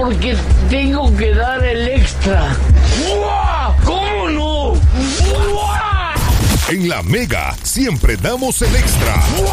porque tengo que dar el extra. ¡Buah! ¿Cómo no? ¡Buah! En La Mega siempre damos el extra. ¡Buah!